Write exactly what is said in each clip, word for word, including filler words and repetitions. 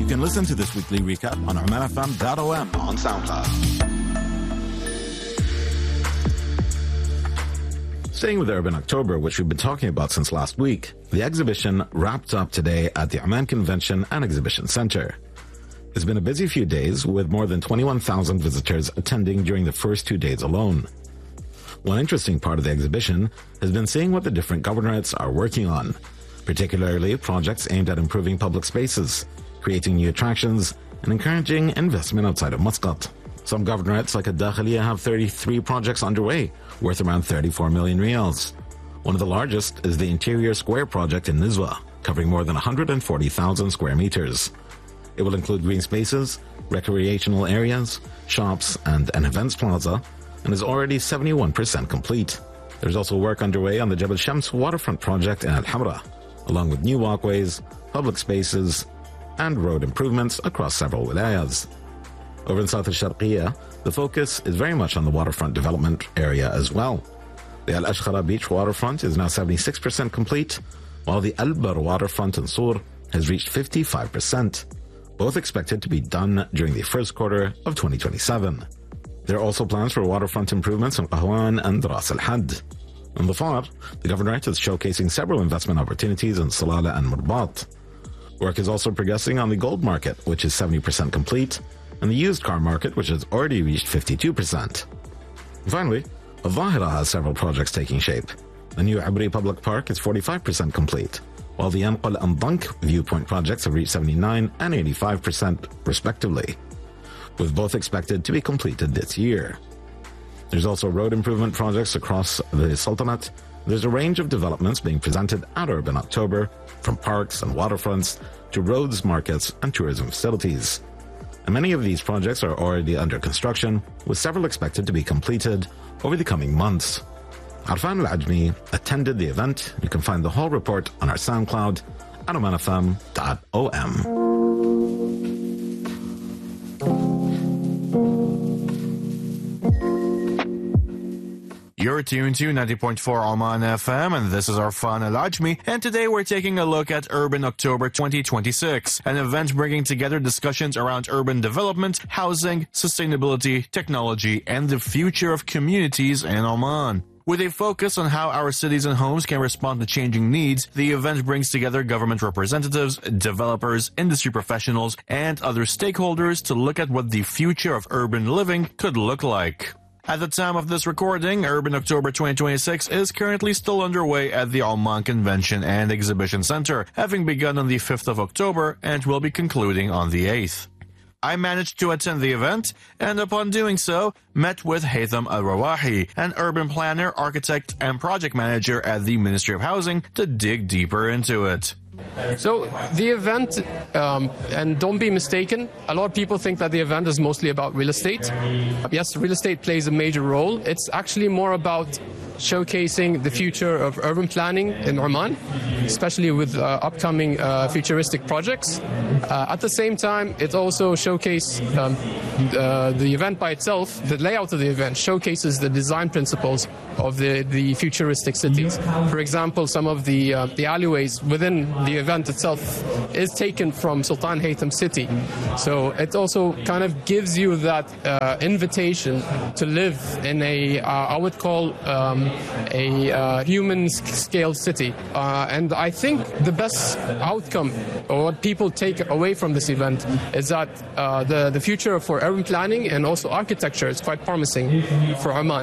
can listen to this weekly recap on oman f m dot o m on SoundCloud. Staying with Urban October, which we've been talking about since last week, the exhibition wrapped up today at the Oman Convention and Exhibition Center. It's been a busy few days, with more than twenty-one thousand visitors attending during the first two days alone. One interesting part of the exhibition has been seeing what the different governorates are working on, particularly projects aimed at improving public spaces, creating new attractions, and encouraging investment outside of Muscat. Some governorates like Al-Dakhiliya have thirty-three projects underway, worth around thirty-four million riyals. One of the largest is the Interior Square project in Nizwa, covering more than one hundred forty thousand square meters. It will include green spaces, recreational areas, shops, and an events plaza, and is already seventy-one percent complete. There's also work underway on the Jabal Shams waterfront project in Al-Hamra, along with new walkways, public spaces, and road improvements across several wilayas. Over in South al-Sharqiyya, the focus is very much on the waterfront development area as well. The Al-Ashkhara Beach waterfront is now seventy-six percent complete, while the Al-Bar waterfront in Sur has reached fifty-five percent, both expected to be done during the first quarter of twenty twenty-seven. There are also plans for waterfront improvements in Qahwan and Ras Al-Had. In the Far, the governorate is showcasing several investment opportunities in Salalah and Murbat. Work is also progressing on the gold market, which is seventy percent complete, and the used car market, which has already reached fifty-two percent. Finally, Al-Zahira has several projects taking shape. The new Abri Public Park is forty-five percent complete, while the Yanqal and Dunk viewpoint projects have reached seventy-nine and eighty-five percent respectively, with both expected to be completed this year. There's also road improvement projects across the Sultanate. There's a range of developments being presented at Urban October, from parks and waterfronts to roads, markets, and tourism facilities. And many of these projects are already under construction, with several expected to be completed over the coming months. Arfan Al-Ajmi attended the event. You can find the whole report on our SoundCloud at oman f m dot o m. You're tuned to ninety point four Oman F M, and this is Arfan Al-Ajmi, and today we're taking a look at Urban October twenty twenty-six, an event bringing together discussions around urban development, housing, sustainability, technology, and the future of communities in Oman. With a focus on how our cities and homes can respond to changing needs, the event brings together government representatives, developers, industry professionals, and other stakeholders to look at what the future of urban living could look like. At the time of this recording, Urban October twenty twenty-six is currently still underway at the Oman Convention and Exhibition Center, having begun on the fifth of October and will be concluding on the eighth. I managed to attend the event, and upon doing so, met with Haytham Al-Rawahi, an urban planner, architect, and project manager at the Ministry of Housing, to dig deeper into it. So the event, um, and don't be mistaken, a lot of people think that the event is mostly about real estate. Yes, real estate plays a major role. It's actually more about showcasing the future of urban planning in Oman, especially with uh, upcoming uh, futuristic projects. Uh, at the same time, it also showcases um, uh, the event by itself, the layout of the event showcases the design principles of the, the futuristic cities. For example, some of the, uh, the alleyways within the event itself is taken from Sultan Haytham City. So it also kind of gives you that uh, invitation to live in a, uh, I would call, um, a uh, human-scale city. Uh, and I think the best outcome, or what people take away from this event, is that uh, the, the future for urban planning and also architecture is quite promising for Oman.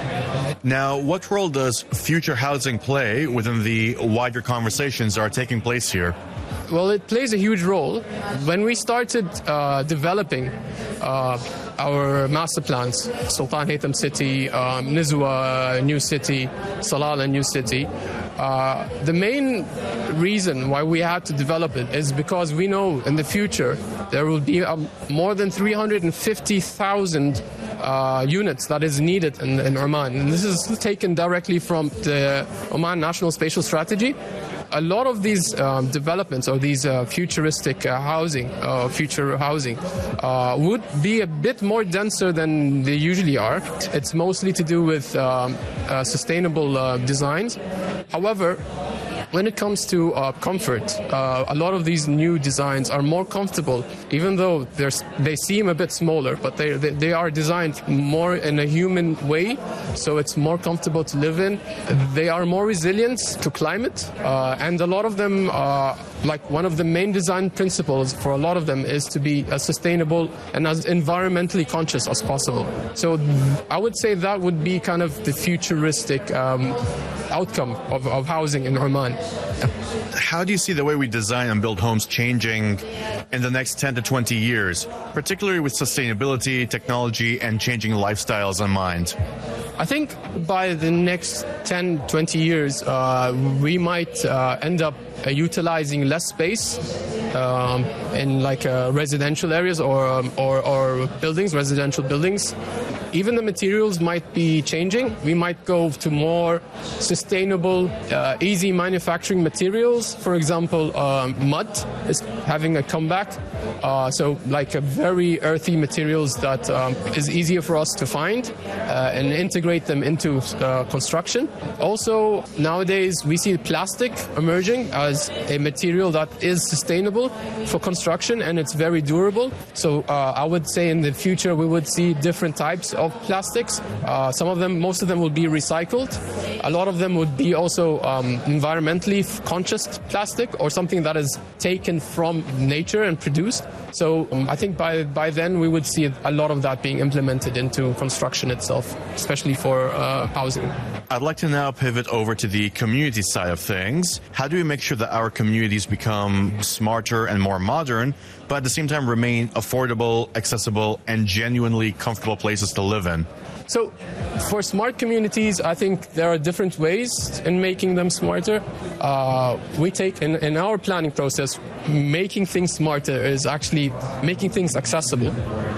Now, what role does future housing play within the wider conversations that are taking place here? Well, it plays a huge role. When we started uh, developing uh, our master plans, Sultan Haytham City, um, Nizwa New City, Salalah New City, uh, the main reason why we had to develop it is because we know in the future there will be um, more than three hundred fifty thousand uh, units that is needed in, in Oman. And this is taken directly from the Oman National Spatial Strategy. A lot of these um, developments or these uh, futuristic uh, housing, uh, future housing, uh, would be a bit more denser than they usually are. It's mostly to do with um, uh, sustainable uh, designs. However, When it comes to uh, comfort, uh, a lot of these new designs are more comfortable, even though they're, they seem a bit smaller, but they, they they are designed more in a human way, so it's more comfortable to live in. They are more resilient to climate, uh, and a lot of them, uh, like one of the main design principles for a lot of them is to be as sustainable and as environmentally conscious as possible. So I would say that would be kind of the futuristic um, outcome of, of housing in Oman. How do you see the way we design and build homes changing in the next ten to twenty years, particularly with sustainability, technology, and changing lifestyles in mind? I think by the next ten, twenty years, uh, we might uh, end up uh, utilizing less space um, in like uh, residential areas or, um, or, or buildings, residential buildings. Even the materials might be changing. We might go to more sustainable, uh, easy manufacturing materials. For example, um, mud is having a comeback. Uh, so like a very earthy materials that um, is easier for us to find uh, and integrate them into uh, construction. Also, nowadays we see plastic emerging as a material that is sustainable for construction and it's very durable. So uh, I would say in the future we would see different types of plastics. Uh, some of them, most of them will be recycled. A lot of them would be also um, environmentally conscious plastic or something that is taken from nature and produced. So um, I think by by then we would see a lot of that being implemented into construction itself, especially for uh, housing. I'd like to now pivot over to the community side of things. How do we make sure that our communities become smarter and more modern, but at the same time remain affordable, accessible, and genuinely comfortable places to live in? So for smart communities, I think there are different ways in making them smarter. Uh, we take, in, in our planning process, making things smarter is actually making things accessible.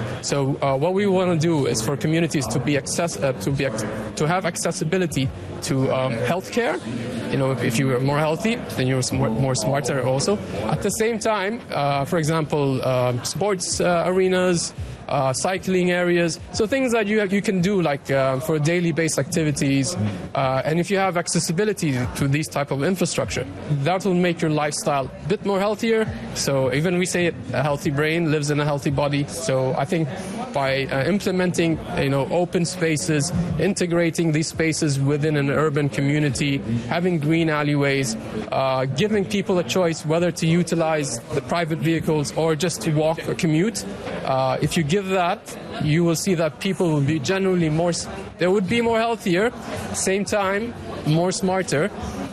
So uh, what we want to do is for communities to be access uh, to be to have accessibility to um, healthcare. You know, if, if you are more healthy, then you're more, more smarter also. At the same time, uh, for example, uh, sports uh, arenas, Uh, cycling areas, so things that you you can do like uh, for daily based activities, uh, and if you have accessibility to these type of infrastructure, that will make your lifestyle a bit more healthier. So even we say it, a healthy brain lives in a healthy body. So I think by uh, implementing you know open spaces, integrating these spaces within an urban community, having green alleyways, uh, giving people a choice whether to utilize the private vehicles or just to walk or commute. Uh, if you give that, you will see that people will be generally more, they would be more healthier, same time, more smarter,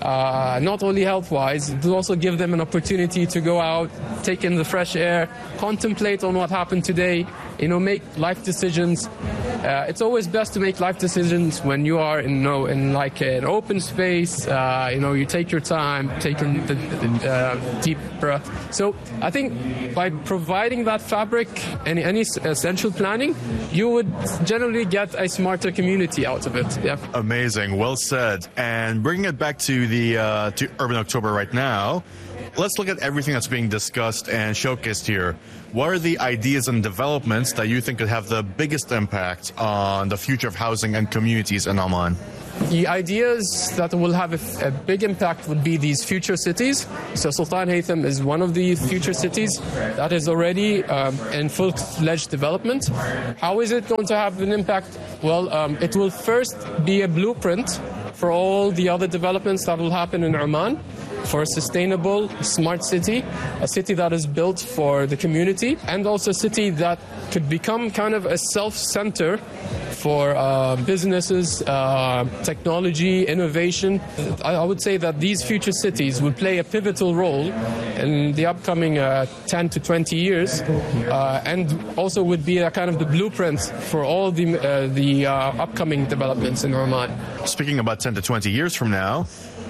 uh, not only health-wise, it will also give them an opportunity to go out, take in the fresh air, contemplate on what happened today, you know, make life decisions. Uh, it's always best to make life decisions when you are in, you know, in like an open space. Uh, you know, you take your time, taking the, the uh, deep breath. So I think by providing that fabric and any essential planning, you would generally get a smarter community out of it. Yeah. Amazing. Well said. And bringing it back to the uh, to Urban October right now, let's look at everything that's being discussed and showcased here. What are the ideas and developments that you think could have the biggest impact on the future of housing and communities in Oman? The ideas that will have a, a big impact would be these future cities. So Sultan Haytham is one of the future cities that is already um, in full-fledged development. How is it going to have an impact? Well, um, it will first be a blueprint for all the other developments that will happen in Oman, for a sustainable, smart city, a city that is built for the community, and also a city that could become kind of a self-center for uh, businesses, uh, technology, innovation. I, I would say that these future cities will play a pivotal role in the upcoming uh, ten to twenty years, uh, and also would be a kind of the blueprint for all the, uh, the uh, upcoming developments in Oman. Speaking about ten to twenty years from now,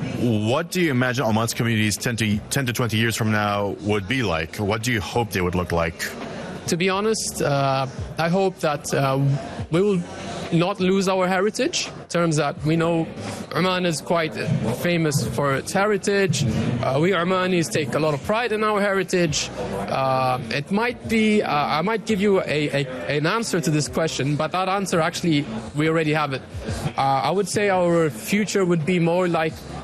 what do you imagine Oman's communities ten to, ten to twenty years from now would be like? What do you hope they would look like? To be honest, uh, I hope that uh, we will not lose our heritage, in terms that we know Oman is quite famous for its heritage. Uh, we Omanis take a lot of pride in our heritage. Uh, it might be, uh, I might give you a, a, an answer to this question, but that answer actually, we already have it. Uh, I would say our future would be more like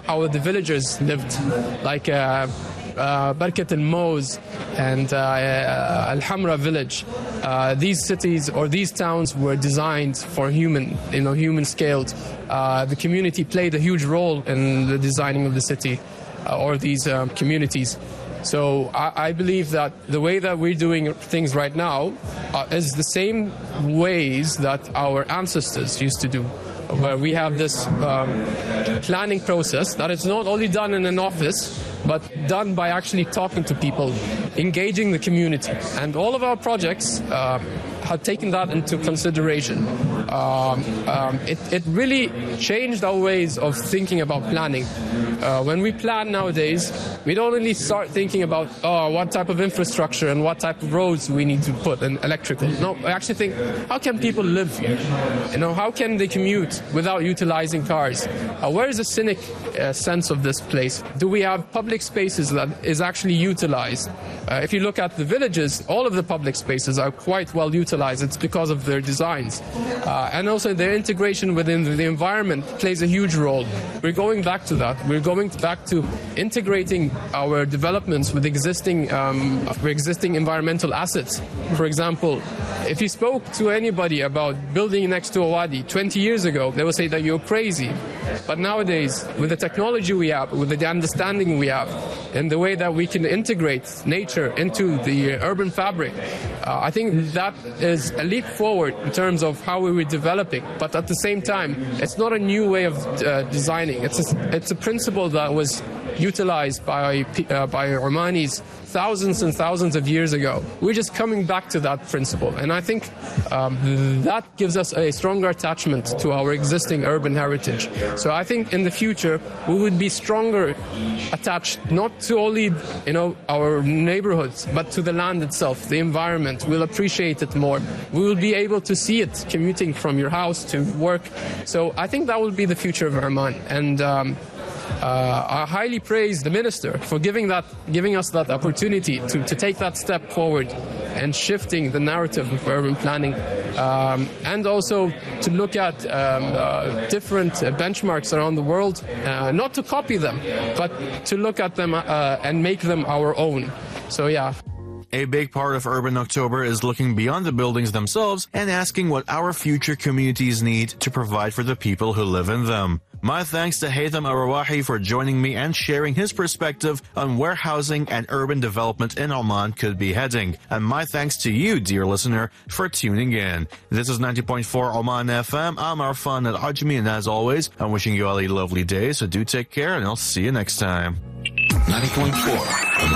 how the villagers lived, like uh, uh, Barkat al-Moz and uh, uh, Al-Hamra village. Uh, these cities or these towns were designed for human, you know, human scaled. Uh, the community played a huge role in the designing of the city uh, or these um, communities. So I, I believe that the way that we're doing things right now uh, is the same ways that our ancestors used to do, where we have this um, planning process that is not only done in an office, but done by actually talking to people, engaging the community. And all of our projects uh, have taken that into consideration. Um, um, it, it really changed our ways of thinking about planning. Uh, when we plan nowadays, we don't only start thinking about oh, what type of infrastructure and what type of roads we need to put in electrical. No, I actually think, how can people live here? You know, how can they commute without utilizing cars? Uh, where is the scenic uh, sense of this place? Do we have public spaces that is actually utilized? Uh, if you look at the villages, all of the public spaces are quite well utilized. It's because of their designs. Uh, and also their integration within the environment plays a huge role. We're going back to that. We're going back to integrating our developments with existing, um, existing environmental assets. For example, if you spoke to anybody about building next to a wadi twenty years ago, they would say that you're crazy. But nowadays, with the technology we have, with the understanding we have, and the way that we can integrate nature into the urban fabric, uh, I think that is a leap forward in terms of how we were developing. But at the same time, it's not a new way of uh, designing. It's a, it's a principle that was utilized by uh, by Omanis thousands and thousands of years ago. We're just coming back to that principle, and I think um, that gives us a stronger attachment to our existing urban heritage. So I think in the future we would be stronger attached not to only you know our neighborhoods, but to the land itself, the environment. We'll appreciate it more. We will be able to see it commuting from your house to work. So I think that will be the future of Oman, and. Um, Uh, I highly praise the minister for giving that, giving us that opportunity to, to take that step forward and shifting the narrative of urban planning, um, and also to look at um, uh, different uh, benchmarks around the world, uh, not to copy them, but to look at them uh, and make them our own. So yeah. A big part of Urban October is looking beyond the buildings themselves and asking what our future communities need to provide for the people who live in them. My thanks to Haytham Ar-Rawahi for joining me and sharing his perspective on where housing and urban development in Oman could be heading. And my thanks to you, dear listener, for tuning in. This is ninety point four Oman F M. I'm Arfan Al-Ajmi, and as always, I'm wishing you all a lovely day, so do take care, and I'll see you next time. ninety point four